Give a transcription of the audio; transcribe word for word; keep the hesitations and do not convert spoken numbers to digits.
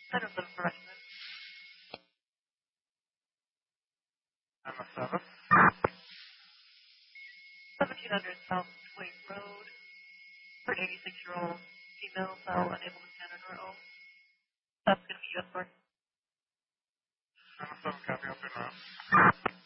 Center seven correction. I'm a seven. seventeen hundred South Wade Road. For an eighty-six-year-old female, cell unable to stand on her own. That's going to be U S four. I'm a seven, copy, up in route.